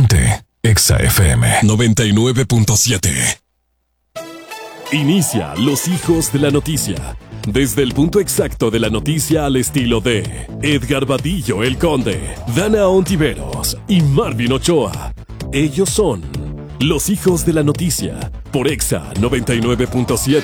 Ponte Exa FM 99.7. Inicia Los Hijos de la Noticia. Desde el punto exacto de la noticia al estilo de Edgar Vadillo el Conde, Dana Ontiveros y Marvin Ochoa. Ellos son Los Hijos de la Noticia por Exa 99.7.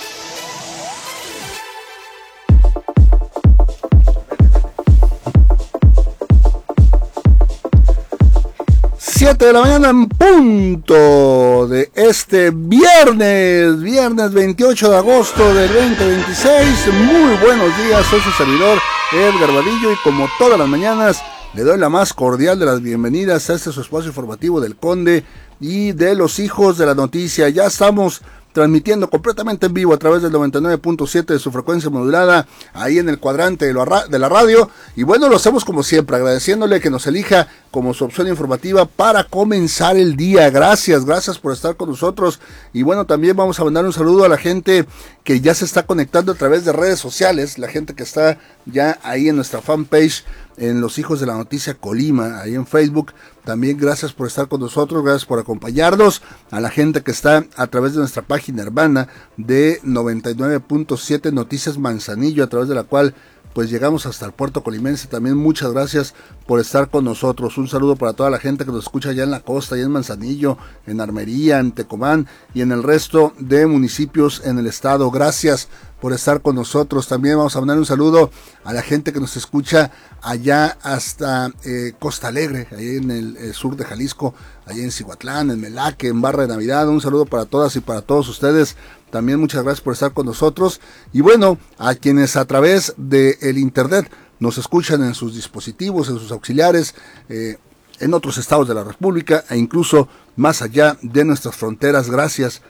7 de la mañana en punto de este viernes 28 de agosto del 2026. Muy buenos días, soy su servidor Edgar Vadillo y como todas las mañanas le doy la más cordial de las bienvenidas a este su espacio informativo del Conde y de Los Hijos de la Noticia. Ya estamos transmitiendo completamente en vivo a través del 99.7 de su frecuencia modulada, ahí en el cuadrante de la radio, y bueno, lo hacemos como siempre, agradeciéndole que nos elija como su opción informativa para comenzar el día. Gracias por estar con nosotros, y bueno, también vamos a mandar un saludo a la gente que ya se está conectando a través de redes sociales, la gente que está ya ahí en nuestra fanpage, en Los Hijos de la Noticia Colima, ahí en Facebook. También gracias por estar con nosotros, gracias por acompañarnos, a la gente que está a través de nuestra página hermana de 99.7 Noticias Manzanillo, a través de la cual pues llegamos hasta el puerto colimense. También muchas gracias por estar con nosotros. Un saludo para toda la gente que nos escucha allá en la costa, allá en Manzanillo, en Armería, en Tecomán y en el resto de municipios en el estado. Gracias por estar con nosotros. También vamos a mandar un saludo a la gente que nos escucha allá hasta Costa Alegre, ahí en el sur de Jalisco, allá en Cihuatlán, en Melaque, en Barra de Navidad. Un saludo para todas y para todos ustedes. También muchas gracias por estar con nosotros. Y bueno, a quienes a través del internet nos escuchan en sus dispositivos, en sus auxiliares, en otros estados de la República e incluso más allá de nuestras fronteras. Gracias.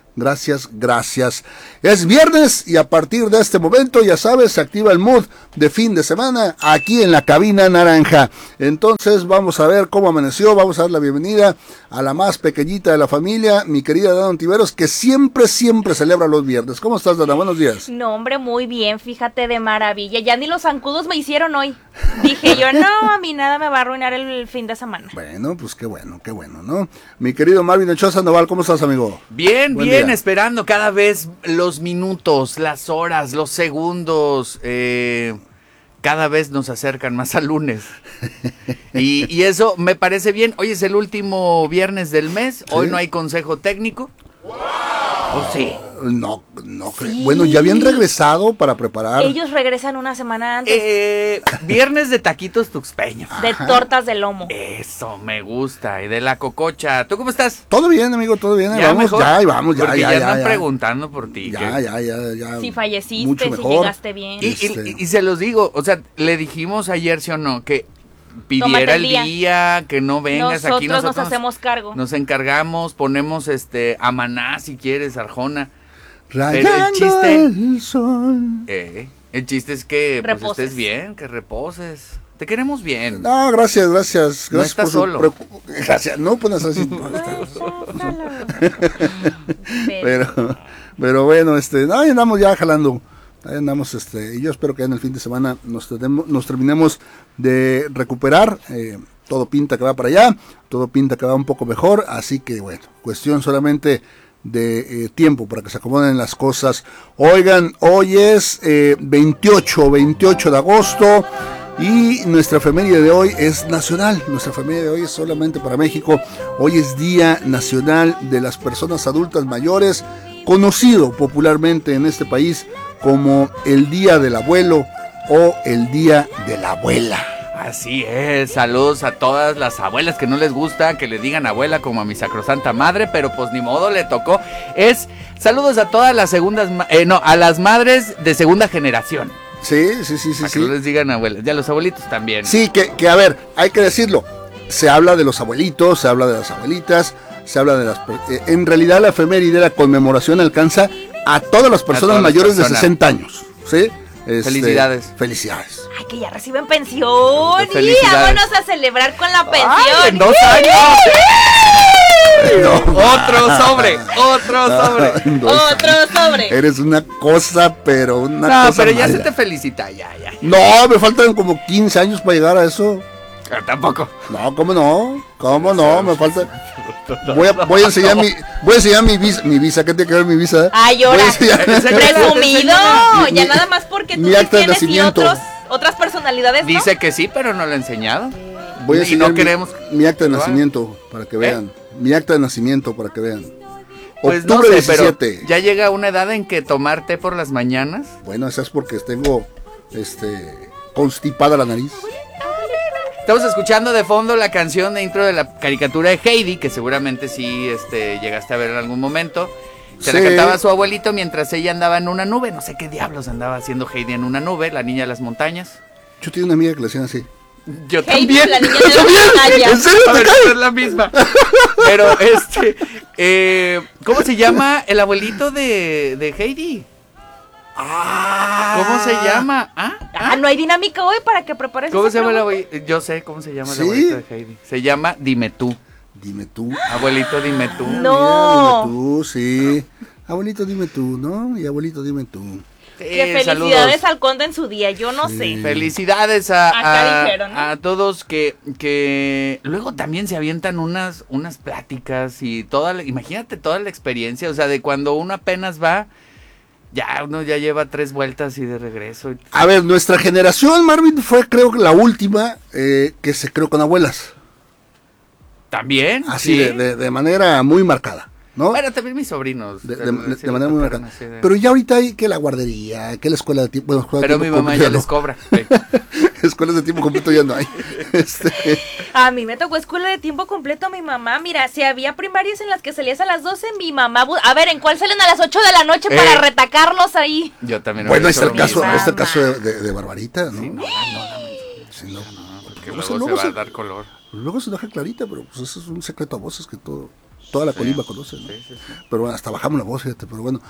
Es viernes y a partir de este momento, ya sabes, se activa el mood de fin de semana aquí en la cabina naranja. Entonces vamos a ver cómo amaneció, vamos a dar la bienvenida a la más pequeñita de la familia, mi querida Dana Ontiveros, que siempre celebra los viernes. ¿Cómo estás, Dana? Buenos días. No, hombre, muy bien, fíjate, de maravilla. Ya ni los zancudos me hicieron hoy. Dije yo, no, a mí nada me va a arruinar el fin de semana. Bueno, pues qué bueno, ¿no? Mi querido Marvin Ochoa Sandoval, ¿cómo estás, amigo? Bien, esperando cada vez los minutos, las horas, los segundos, cada vez nos acercan más al lunes. Y eso me parece bien. Hoy es el último viernes del mes, ¿sí? Hoy no hay consejo técnico. ¡Wow! ¿O sí? No sí. Bueno, ya habían regresado para preparar. Ellos regresan una semana antes. Viernes de taquitos tuxpeños. De tortas de lomo. Eso me gusta. Y de la cococha. ¿Tú cómo estás? Todo bien, amigo, todo bien. ¿Ya vamos, mejor? Vamos, Porque ya están preguntando por ti. Ya. Si falleciste, mucho si mejor. llegaste bien. Y se los digo, o sea, le dijimos ayer, ¿sí o no? Que pidiera el día, que no vengas aquí. Nosotros nos hacemos cargo. Nos encargamos, ponemos a Maná si quieres, Arjona. Rayando el sol. El chiste es que pues, reposes. estés bien, que reposes. Te queremos bien. No, gracias. No estás solo. Gracias, no pones así. pero bueno, ahí andamos ya jalando. Ahí andamos, y yo espero que en el fin de semana nos terminemos de recuperar. Todo pinta que va para allá, todo pinta que va un poco mejor, así que bueno, cuestión solamente de tiempo para que se acomoden las cosas. Oigan, hoy es 28 de agosto y nuestra efeméride de hoy es nacional. Nuestra efeméride de hoy es solamente para México. Hoy es Día Nacional de las Personas Adultas Mayores, conocido popularmente en este país como el Día del Abuelo o el Día de la Abuela. Así es, saludos a todas las abuelas que no les gusta que le digan abuela como a mi sacrosanta madre, pero pues ni modo, le tocó. Saludos a todas las a las madres de segunda generación. Sí. Que no les digan abuelas, ya los abuelitos también. Sí, que a ver, hay que decirlo, se habla de los abuelitos, se habla de las abuelitas, se habla de las... en realidad la efeméride, la conmemoración alcanza a todas las personas mayores de 60 años, ¿sí? Felicidades. Ay, que ya reciben pensión. Y vámonos a celebrar con la pensión. ¡Ay, en 2 años! No, otro sobre. Eres una cosa, pero una cosa pero ya mala. se te felicita, ya. No, me faltan como 15 años para llegar a eso. Tampoco. No, ¿cómo no? ¿Cómo no? Me falta. Voy a enseñar mi visa. ¿Qué tiene que ver mi visa? Ay, ahora. Presumido. Mi- Ya nada más porque tú mi sí acta de tienes y nacimiento. otras personalidades, ¿no? Dice que sí, pero no lo ha enseñado. Voy a Y enseñar no queremos. mi acta de que lo haga. nacimiento para que vean. Mi acta de nacimiento para que vean. Pues Octubre no sé, 17. pero ya llega una edad en que tomar té por las mañanas. Bueno, eso es porque tengo constipada la nariz. Estamos escuchando de fondo la canción de intro de la caricatura de Heidi, que seguramente sí llegaste a ver en algún momento. Se la Sí. cantaba a su abuelito mientras ella andaba en una nube. No sé qué diablos andaba haciendo Heidi en una nube, la niña de las montañas. Yo tenía una amiga que le hacían así. Yo Heidi, también. la niña de la montaña. ¿En serio A te ver, cae? no es la misma. Pero ¿cómo se llama el abuelito de Heidi? ¿Cómo se llama? No hay dinámica hoy para que prepares. ¿Cómo esa se llama el pregunta. abuelito? Yo sé cómo se llama ¿Sí? el abuelito de Heidi. Se llama Dime tú. Dime tú. Abuelito, dime tú. No. Dime tú, sí. Abuelito, dime tú, ¿no? Y abuelito, dime tú. Que felicidades al conde en su día, yo no sé. Felicidades Acá dijeron, ¿no? a todos que luego también se avientan unas pláticas y imagínate toda la experiencia, o sea, de cuando uno apenas va, ya uno ya lleva 3 vueltas y de regreso. A ver, nuestra generación, Marvin, fue creo que la última que se creó con abuelas. También, Así sí. de manera muy marcada, ¿no? Bueno, también mis sobrinos. De manera muy marcada. Pero ya ahorita hay que la guardería, que la escuela de tiempo. Bueno, Pero mi mamá ya les cobra. Sí. Escuelas de tiempo completo ya no hay. A mí me tocó escuela de tiempo completo, mi mamá. Mira, si había primarias en las que salías a las 12, mi mamá. A ver, ¿en cuál salen a las 8 de la noche para retacarlos ahí? Yo también. Bueno, hubiera está el hecho lo caso, mismo. está el caso de Barbarita, ¿no? Sí, no, Sí, no. porque Luego luego se va a dar color. Luego se deja clarita, pero pues eso es un secreto a voces que toda la colima conoce, ¿no? Sí. Pero bueno, hasta bajamos la voz, fíjate, pero bueno,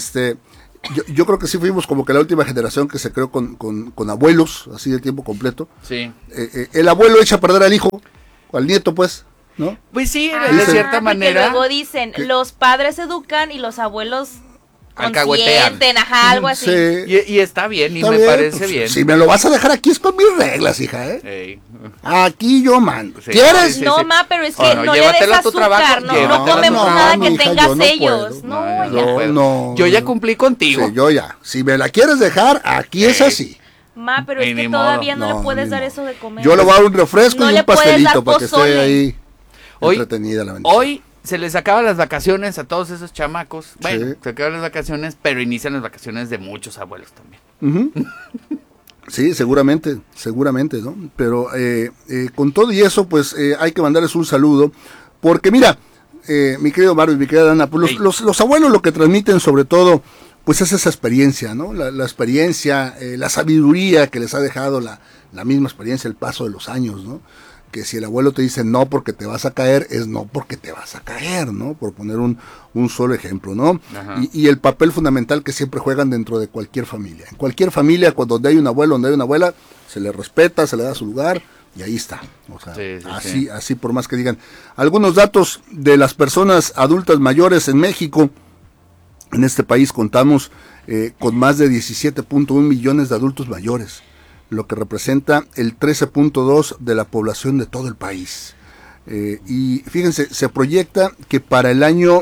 yo creo que sí fuimos como que la última generación que se creó con abuelos, así de tiempo completo. Sí. El abuelo echa a perder al hijo, al nieto, pues, ¿no? Pues sí, Dicen- de cierta Porque manera. luego dicen, los padres educan y los abuelos Alcahuetean. consienten, algo así. Sí, Y está bien, y está me bien, parece pues, bien. Si me lo vas a dejar aquí es con mis reglas, hija, ¿eh? Ey. Aquí yo mando. Sí, ¿Quieres? sí, No, sí. ma, pero es que Bueno, no le des llévatelo a tu azúcar, trabajo, no llévatelo. comemos No, nada que mija, tenga yo no sellos. puedo. No, yo ya. no puedo. No, Yo ya no. cumplí contigo. Sí, yo ya. Si me la quieres dejar, aquí es así. Ma, pero es Ni que modo. todavía no, No, le puedes ni dar modo. eso de comer. Yo le voy a dar un refresco No y le un puedes pastelito dar para que esté pozole. ahí Hoy- entretenida la bendición. Hoy se les acaban las vacaciones a todos esos chamacos. Bueno, Sí. se acaban las vacaciones, pero inician las vacaciones de muchos abuelos también. Ujú. Sí, seguramente, ¿no? Pero con todo y eso, pues hay que mandarles un saludo, porque mira, mi querido Mario y mi querida Dana, pues Hey. los abuelos lo que transmiten sobre todo, pues es esa experiencia, ¿no? La experiencia, la sabiduría que les ha dejado la misma experiencia, el paso de los años, ¿no? Que si el abuelo te dice no porque te vas a caer, es no porque te vas a caer, ¿no? Por poner un solo ejemplo, ¿no? Ajá. Y el papel fundamental que siempre juegan dentro de cualquier familia. En cualquier familia, donde hay un abuelo, donde hay una abuela, se le respeta, se le da su lugar y ahí está. O sea, Sí, así por más que digan. Algunos datos de las personas adultas mayores en México. En este país contamos con más de 17.1 millones de adultos mayores, lo que representa el 13.2 de la población de todo el país. Y fíjense, se proyecta que para el año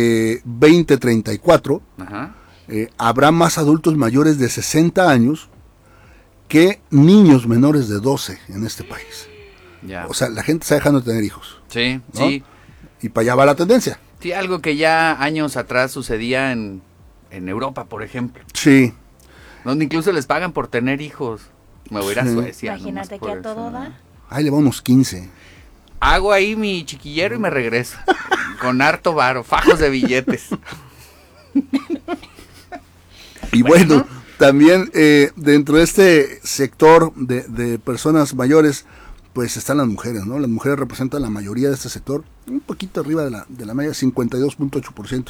2034 Ajá. habrá más adultos mayores de 60 años que niños menores de 12 en este país. Ya. O sea, la gente está dejando de tener hijos, Sí, ¿no? sí. Y para allá va la tendencia. Sí, algo que ya años atrás sucedía en Europa, por ejemplo, Sí. donde incluso les pagan por tener hijos. Me voy a ir a Sí. Suecia. Imagínate nomás que por a todo eso. da. Ahí le va unos 15. Hago ahí mi chiquillero y me regreso. Con harto varo, fajos de billetes. Y bueno, también dentro de este sector de personas mayores, pues están las mujeres, ¿no? Las mujeres representan la mayoría de este sector, un poquito arriba de la media, 52.8%.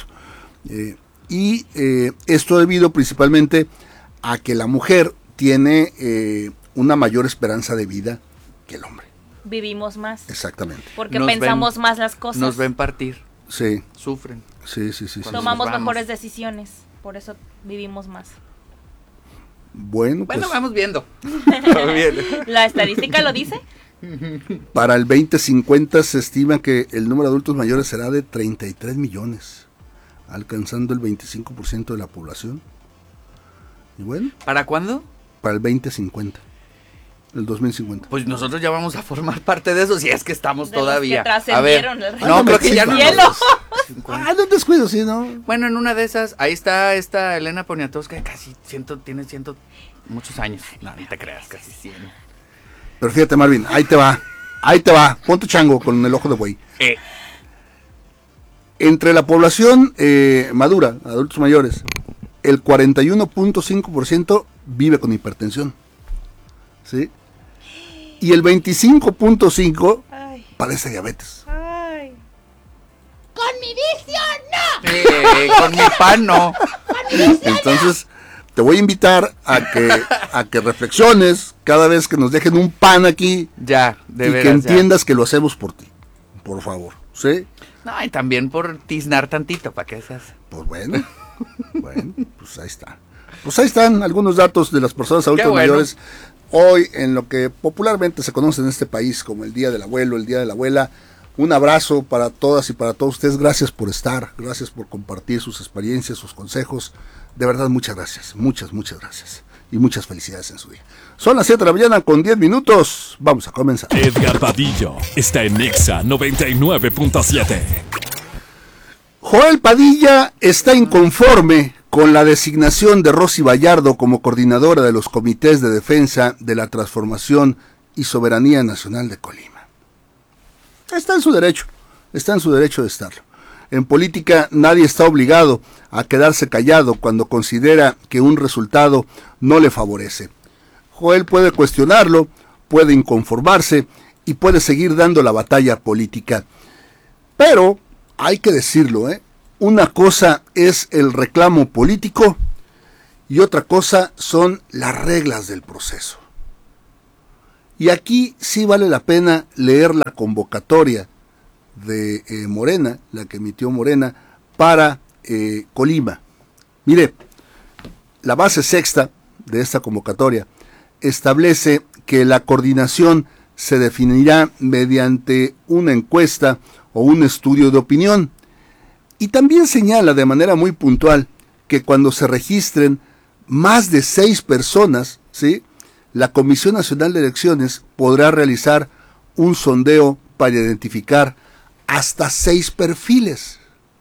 Esto debido principalmente a que la mujer tiene una mayor esperanza de vida que el hombre. Vivimos más. Exactamente. Porque Nos pensamos ven- más las cosas. Nos ven partir, Sí, sufren. sí. Cuando Tomamos nos vamos. mejores decisiones. Por eso vivimos más. Bueno, pues Bueno, vamos viendo. Vamos viendo. ¿La estadística lo dice? Para el 2050 se estima que el número de adultos mayores será de 33 millones, alcanzando el 25% de la población. Y bueno, ¿Para cuándo? para el 2050, el 2050. Pues nosotros ya vamos a formar parte de eso, si es que estamos De los todavía. que A ver, trascendieron el no, creo que ya no. cielo. No descuido, sí, ¿no? Bueno, en una de esas, ahí está esta Elena Poniatowska, casi tiene muchos años. No, no te creas, casi 100. Pero fíjate, Marvin, ahí te va, pon tu chango con el ojo de buey. Entre la población madura, adultos mayores, el 41.5% vive con hipertensión, ¿sí? Y el 25.5% Ay, padece diabetes. ay. Con mi pan no. Entonces, te voy a invitar a que reflexiones cada vez que nos dejen un pan aquí Ya, de y veras. que ya. entiendas que lo hacemos por ti, por favor, ¿sí? No, y también por tiznar tantito, para que seas. Pues bueno, pues ahí está. Pues ahí están algunos datos de las personas adultas bueno. mayores hoy en lo que popularmente se conoce en este país como el Día del Abuelo, el Día de la Abuela. Un abrazo para todas y para todos ustedes. Gracias por estar, gracias por compartir sus experiencias, sus consejos. De verdad, muchas gracias, muchas gracias. Y muchas felicidades en su día. Son las 7 de la mañana con 10 minutos. Vamos a comenzar. Edgar Vadillo está en Nexa 99.7. Joel Padilla está inconforme con la designación de Rosy Vallardo como coordinadora de los comités de defensa de la transformación y soberanía nacional de Colima. Está en su derecho de estarlo. En política nadie está obligado a quedarse callado cuando considera que un resultado no le favorece. Joel puede cuestionarlo, puede inconformarse y puede seguir dando la batalla política. Pero hay que decirlo, una cosa es el reclamo político y otra cosa son las reglas del proceso. Y aquí sí vale la pena leer la convocatoria de Morena, la que emitió Morena, para Colima. Mire, la base sexta de esta convocatoria establece que la coordinación se definirá mediante una encuesta o un estudio de opinión. Y también señala de manera muy puntual que cuando se registren más de 6 personas, ¿sí?, la Comisión Nacional de Elecciones podrá realizar un sondeo para identificar hasta 6 perfiles.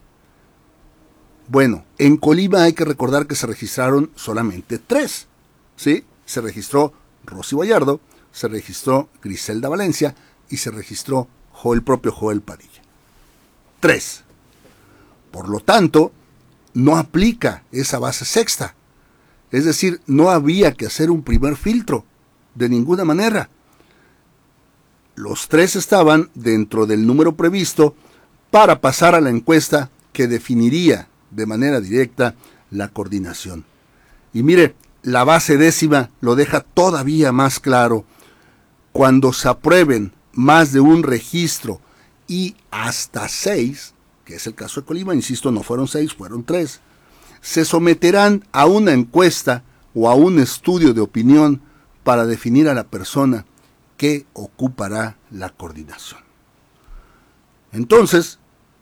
Bueno, en Colima hay que recordar que se registraron solamente 3, ¿sí? Se registró Rosy Vallardo, se registró Griselda Valencia y se registró el propio Joel Padilla. 3. Por lo tanto, no aplica esa base sexta. Es decir, no había que hacer un primer filtro, de ninguna manera. Los 3 estaban dentro del número previsto para pasar a la encuesta que definiría de manera directa la coordinación. Y mire, la base décima lo deja todavía más claro. Cuando se aprueben más de un registro y hasta 6, que es el caso de Colima, insisto, no fueron 6, fueron 3, se someterán a una encuesta o a un estudio de opinión para definir a la persona que ocupará la coordinación. Entonces,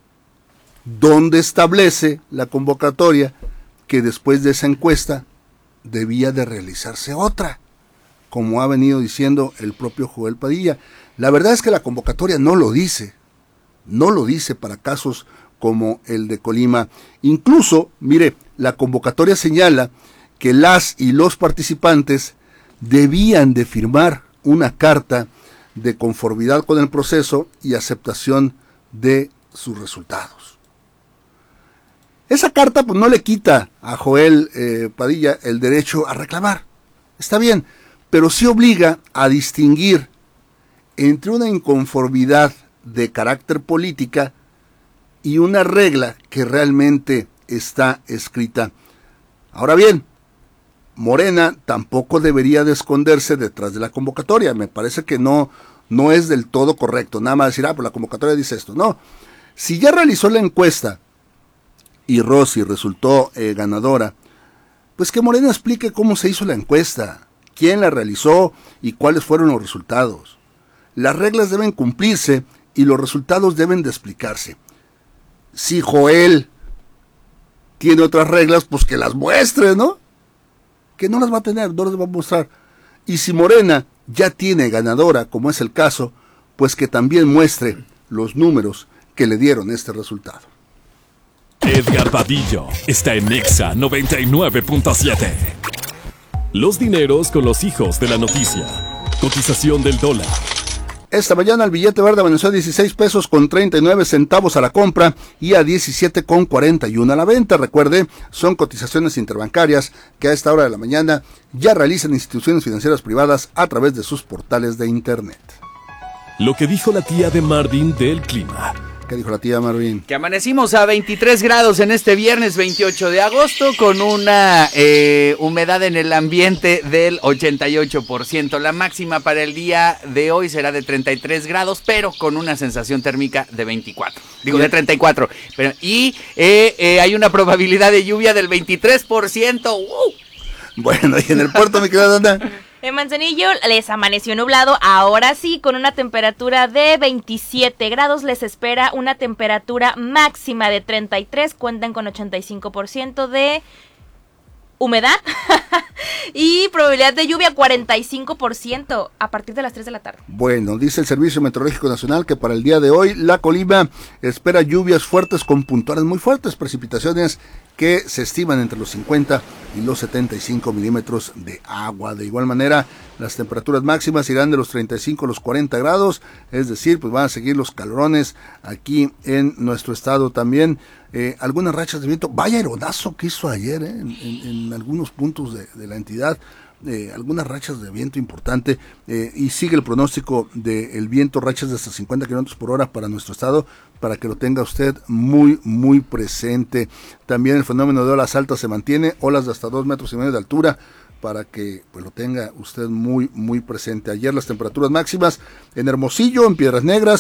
¿dónde establece la convocatoria que después de esa encuesta debía de realizarse otra? Como ha venido diciendo el propio Joel Padilla. La verdad es que la convocatoria no lo dice para casos como el de Colima. Incluso, mire, la convocatoria señala que las y los participantes debían de firmar una carta de conformidad con el proceso y aceptación de sus resultados. Esa carta pues no le quita a Joel Padilla el derecho a reclamar, está bien, pero sí obliga a distinguir entre una inconformidad de carácter política y una regla que realmente está escrita. Ahora bien, Morena tampoco debería de esconderse detrás de la convocatoria. Me parece que no es del todo correcto. Nada más decir, pues la convocatoria dice esto. No, si ya realizó la encuesta y Rosy resultó ganadora, pues que Morena explique cómo se hizo la encuesta, quién la realizó y cuáles fueron los resultados. Las reglas deben cumplirse y los resultados deben de explicarse. Si Joel tiene otras reglas, pues que las muestre, ¿no? Que no las va a tener, no las va a mostrar. Y si Morena ya tiene ganadora, como es el caso, pues que también muestre los números que le dieron este resultado. Edgar Vadillo está en Exa 99.7. Los dineros con los hijos de la noticia. Cotización del dólar. Esta mañana el billete verde amaneció a 16 pesos con 39 centavos a la compra y a 17 con 41 a la venta. Recuerde, son cotizaciones interbancarias que a esta hora de la mañana ya realizan instituciones financieras privadas a través de sus portales de internet. Lo que dijo la tía de Marvin del clima. ¿Qué dijo la tía Marvin? Que amanecimos a 23 grados en este viernes 28 de agosto con una humedad en el ambiente del 88%. La máxima para el día de hoy será de 33 grados, pero con una sensación térmica de 24. Digo, de 34. Y hay una probabilidad de lluvia del 23%. ¡Wow! Bueno, y en el puerto, mi querida Dana. En Manzanillo les amaneció nublado, ahora sí, con una temperatura de 27 grados. Les espera una temperatura máxima de 33, cuentan con 85% de humedad y probabilidad de lluvia 45% a partir de las 3 de la tarde. Bueno, dice el Servicio Meteorológico Nacional que para el día de hoy la Colima espera lluvias fuertes con puntuales muy fuertes, precipitaciones que se estiman entre los 50 y los 75 milímetros de agua. De igual manera, las temperaturas máximas irán de los 35 a los 40 grados, es decir, pues van a seguir los calorones aquí en nuestro estado también. Algunas rachas de viento, vaya aeronazo que hizo ayer en algunos puntos de la entidad. Algunas rachas de viento importante y sigue el pronóstico del viento, rachas de hasta 50 kilómetros por hora para nuestro estado, para que lo tenga usted muy, muy presente. También el fenómeno de olas altas se mantiene, olas de hasta 2,5 metros de altura, para que pues lo tenga usted muy, muy presente. Ayer las temperaturas máximas en Hermosillo, en Piedras Negras,